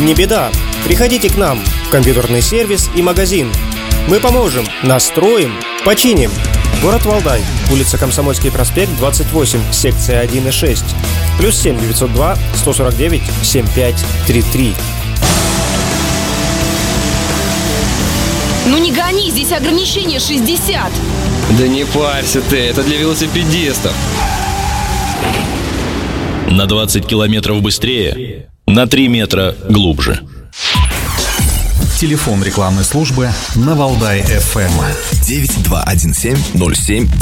Не беда, приходите к нам в компьютерный сервис и магазин. Мы поможем, настроим, починим. Город Валдай, улица Комсомольский проспект, 28, секция 1 и 6. +7 902 149 7533. Ну не гони, здесь ограничение 60. Да не парься ты, это для велосипедистов. На 20 километров быстрее, на 3 метра глубже. Телефон рекламной службы на Валдай FM 9217 07